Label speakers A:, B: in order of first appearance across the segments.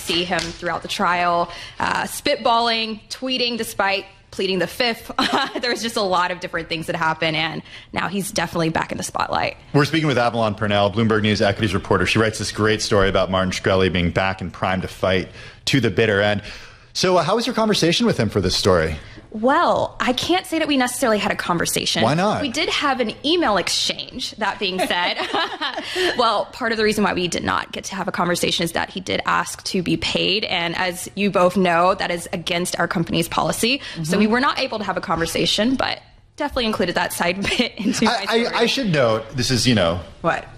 A: see him throughout the trial, spitballing, tweeting despite pleading the fifth. There's just a lot of different things that happen, and now he's definitely back in the spotlight.
B: We're speaking with Avalon Purnell, Bloomberg News equities reporter. She writes this great story about Martin Shkreli being back and primed to fight to the bitter end. So how was your conversation with him for this story?
A: Well, I can't say that we necessarily had a conversation.
B: Why not?
A: We did have an email exchange, that being said. Well, part of the reason why we did not get to have a conversation is that he did ask to be paid. And as you both know, that is against our company's policy. Mm-hmm. So we were not able to have a conversation, but definitely included that side bit into my story.
B: I should note, this is,
A: What?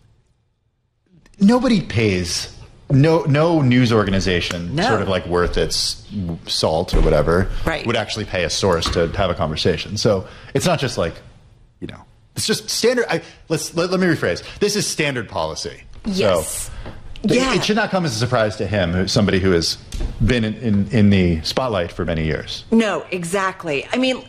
B: Nobody pays... No news organization, sort of like worth its salt or whatever, would actually pay a source to have a conversation. So it's not just like, it's just standard. Let me rephrase. This is standard policy.
A: Yes.
B: So it should not come as a surprise to him, somebody who has been in the spotlight for many years.
C: No, exactly. I mean,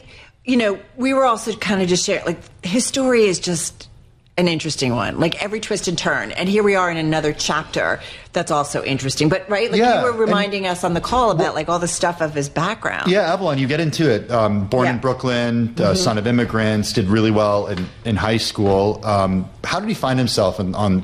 C: we were also kind of just sharing, like, his story is just an interesting one, like every twist and turn. And here we are in another chapter that's also interesting. But, right, like you were reminding us on the call about like all the stuff of his background.
B: Yeah, Avalon, you get into it. Born in Brooklyn, son of immigrants, did really well in high school. How did he find himself on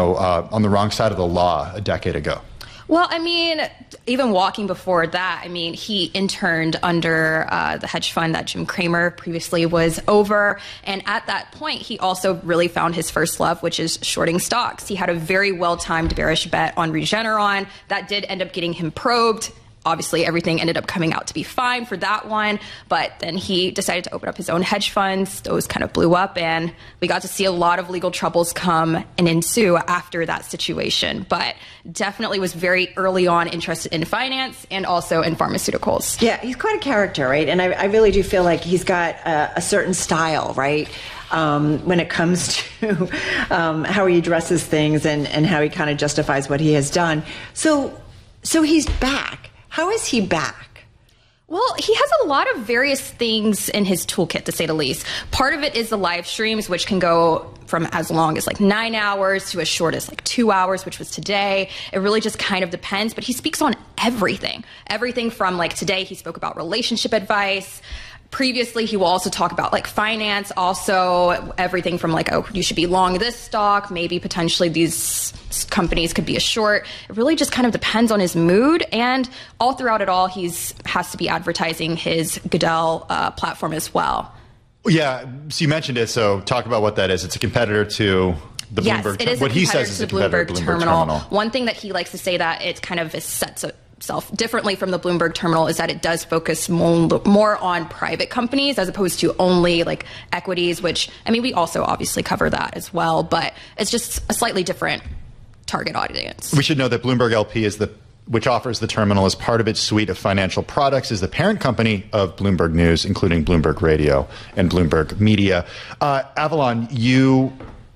B: the wrong side of the law a decade ago?
A: Well, I mean, even walking before that, I mean, he interned under the hedge fund that Jim Cramer previously was over. And at that point, he also really found his first love, which is shorting stocks. He had a very well-timed bearish bet on Regeneron that did end up getting him probed. Obviously, everything ended up coming out to be fine for that one. But then he decided to open up his own hedge funds. Those kind of blew up, and we got to see a lot of legal troubles come and ensue after that situation. But definitely was very early on interested in finance and also in pharmaceuticals.
C: Yeah, he's quite a character, right? And I really do feel like he's got a certain style, right? When it comes to how he addresses things and how he kind of justifies what he has done. So he's back. How is he back?
A: Well, he has a lot of various things in his toolkit, to say the least. Part of it is the live streams, which can go from as long as like 9 hours to as short as like 2 hours, which was today. It really just kind of depends. But he speaks on everything. Everything from like today, he spoke about relationship advice. Previously, he will also talk about like finance, also everything from like, oh, you should be long this stock, maybe potentially these companies could be a short. It really just kind of depends on his mood, and all throughout it all, has to be advertising his Goodell platform as well.
B: Yeah, so you mentioned it, so talk about what that is. It's a competitor to the Bloomberg.
A: Yes, it is
B: what
A: a
B: he
A: competitor
B: says is
A: to
B: a
A: the
B: competitor
A: Bloomberg
B: to Bloomberg
A: terminal. One thing that he likes to say that it kind of sets itself differently from the Bloomberg terminal is that it does focus more on private companies as opposed to only like equities, which, I mean, we also obviously cover that as well, but it's just a slightly different target audience.
B: We should know that Bloomberg LP which offers the terminal as part of its suite of financial products, is the parent company of Bloomberg News, including Bloomberg Radio and Bloomberg Media. Avalon, you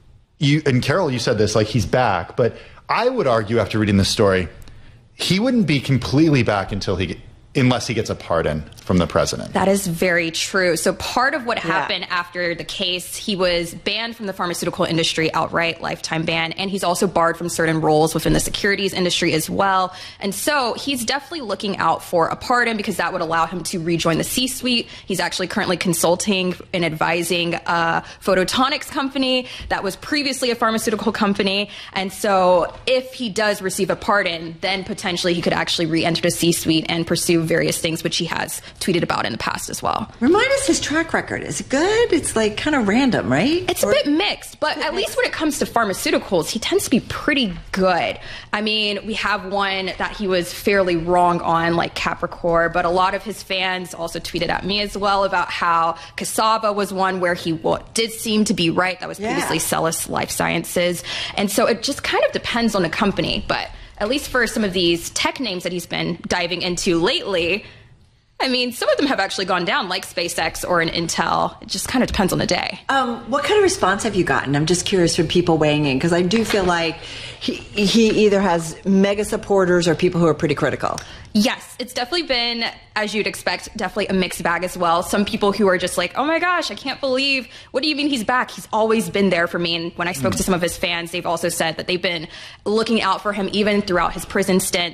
B: and Carol, you said this, like he's back, but I would argue after reading this story, he wouldn't be completely back unless he gets a pardon from the president.
A: That is very true. So part of what happened after the case, he was banned from the pharmaceutical industry outright, lifetime ban, and he's also barred from certain roles within the securities industry as well. And so he's definitely looking out for a pardon because that would allow him to rejoin the C-suite. He's actually currently consulting and advising a photonics company that was previously a pharmaceutical company. And so if he does receive a pardon, then potentially he could actually re-enter the C-suite and pursue various things, which he has tweeted about in the past as well.
C: Remind us his track record. Is it good? It's like kind of random, right?
A: It's a bit mixed, but at least when it comes to pharmaceuticals, he tends to be pretty good. I mean, we have one that he was fairly wrong on, like Capricorn, but a lot of his fans also tweeted at me as well about how Cassava was one where he did seem to be right. That was previously Celis Life Sciences. And so it just kind of depends on the company, but at least for some of these tech names that he's been diving into lately, I mean, some of them have actually gone down, like SpaceX or an Intel. It just kind of depends on the day.
C: What kind of response have you gotten? I'm just curious from people weighing in, because I do feel like he either has mega supporters or people who are pretty critical.
A: Yes, it's definitely been, as you'd expect, definitely a mixed bag as well. Some people who are just like, oh my gosh, I can't believe, what do you mean he's back? He's always been there for me. And when I spoke to some of his fans, they've also said that they've been looking out for him even throughout his prison stint.